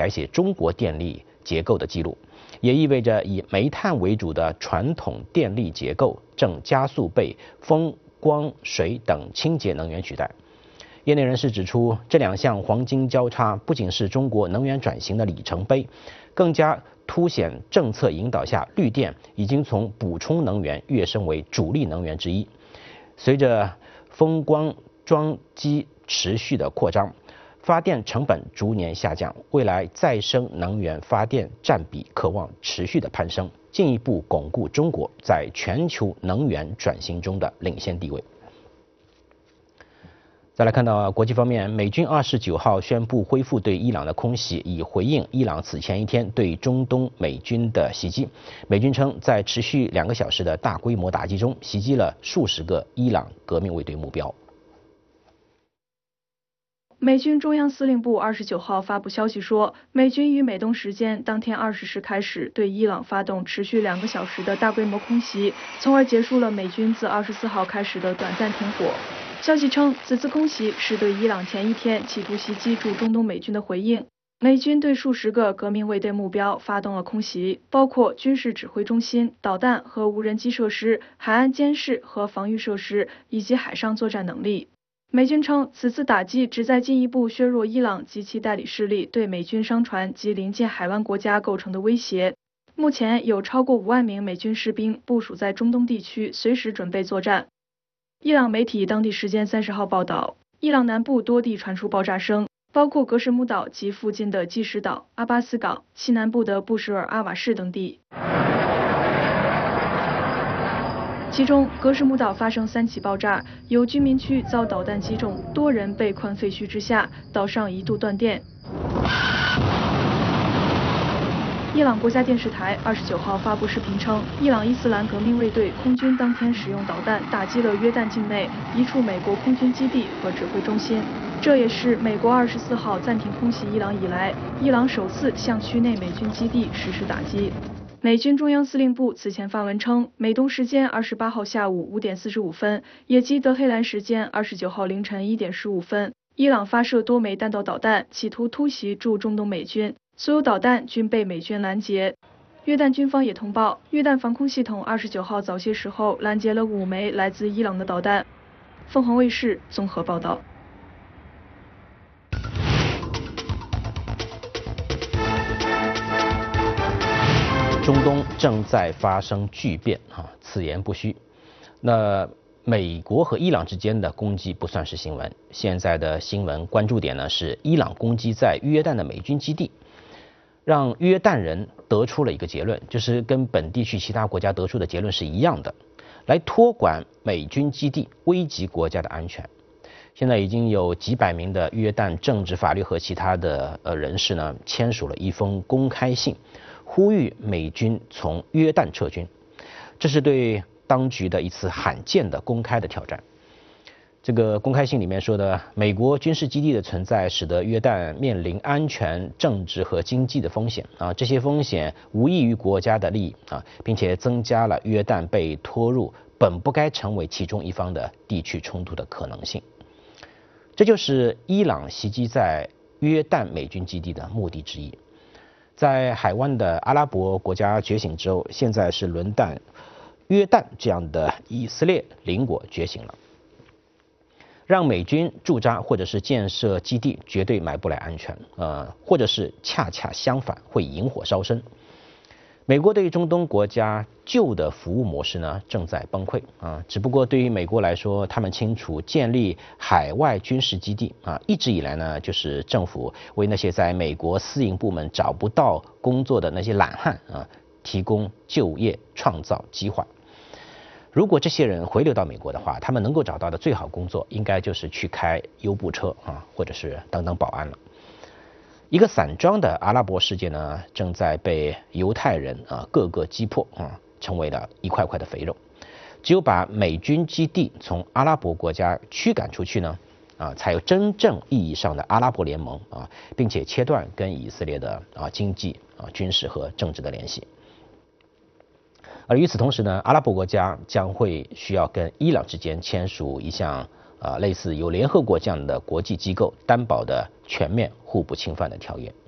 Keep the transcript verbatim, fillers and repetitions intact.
改写中国电力结构的记录，也意味着以煤炭为主的传统电力结构正加速被风、光、水等清洁能源取代。业内人士指出，这两项黄金交叉不仅是中国能源转型的里程碑，更加凸显政策引导下绿电已经从补充能源跃升为主力能源之一。随着风光装机持续的扩张，发电成本逐年下降，未来再生能源发电占比可望持续的攀升，进一步巩固中国在全球能源转型中的领先地位。再来看到国际方面，美军二十九号宣布恢复对伊朗的空袭，以回应伊朗此前一天对中东美军的袭击。美军称，在持续两个小时的大规模打击中，袭击了数十个伊朗革命卫队目标。 美军中央司令部二十九号发布消息说，美军于美东时间当天二十时开始对伊朗发动持续两个小时的大规模空袭，从而结束了美军自二十四号开始的短暂停火。消息称，此次空袭是对伊朗前一天企图袭击驻中东美军的回应。美军对数十个革命卫队目标发动了空袭，包括军事指挥中心、导弹和无人机设施、海岸监视和防御设施以及海上作战能力。美军称，此次打击旨在进一步削弱伊朗及其代理势力对美军商船及邻近海湾国家构成的威胁。目前有超过五万名美军士兵部署在中东地区，随时准备作战。伊朗媒体当地时间三十号报道，伊朗南部多地传出爆炸声，包括格什木岛及附近的基什岛、阿巴斯港，西南部的布什尔阿瓦市等地。其中，格什木岛发生三起爆炸，有居民区遭导弹击中，多人被困废墟之下，岛上一度断电。伊朗国家电视台二十九号发布视频称，伊朗伊斯兰革命卫队空军当天使用导弹打击了约旦境内一处美国空军基地和指挥中心，这也是美国二十四号暂停空袭伊朗以来，伊朗首次向区内美军基地实施打击。美军中央司令部此前发文称，美东时间二十八号下午五点四十五分，也即德黑兰时间二十九号凌晨一点十五分，伊朗发射多枚弹道导弹，企图突袭驻中东美军。所有导弹均被美军拦截。约旦军方也通报，约旦防空系统二十九号早些时候拦截了五枚来自伊朗的导弹。凤凰卫视综合报道。 中东正在发生巨变，哈，此言不虚。那美国和伊朗之间的攻击不算是新闻，现在的新闻关注点呢是伊朗攻击在约旦的美军基地。让约旦人得出了一个结论，就是跟本地区其他国家得出的结论是一样的，来托管美军基地，危及国家的安全。现在已经有几百名的约旦政治、法律和其他的呃人士呢，签署了一封公开信，呼吁美军从约旦撤军。这是对当局的一次罕见的公开的挑战。这个公开信里面说的，美国军事基地的存在使得约旦面临安全、政治和经济的风险啊，这些风险无异于国家的利益啊，并且增加了约旦被拖入本不该成为其中一方的地区冲突的可能性。这就是伊朗袭击在约旦美军基地的目的之一。在海湾的阿拉伯国家觉醒之后，现在是轮到约旦这样的以色列邻国觉醒了。让美军驻扎或者是建设基地绝对买不来安全，呃，或者是恰恰相反，会引火烧身。美国对于中东国家旧的服务模式呢正在崩溃啊，只不过对于美国来说，他们清楚建立海外军事基地啊，一直以来呢就是政府为那些在美国私营部门找不到工作的那些懒汉啊提供就业创造机会。如果这些人回流到美国的话，他们能够找到的最好工作，应该就是去开优步车啊，或者是当当保安了。一个散装的阿拉伯世界呢，正在被犹太人啊各个击破啊，成为了一块块的肥肉。只有把美军基地从阿拉伯国家驱赶出去呢，啊，才有真正意义上的阿拉伯联盟啊，并且切断跟以色列的啊经济啊军事和政治的联系。而与此同时呢，阿拉伯国家将会需要跟伊朗之间签署一项呃类似由联合国这样的国际机构担保的全面互不侵犯的条约。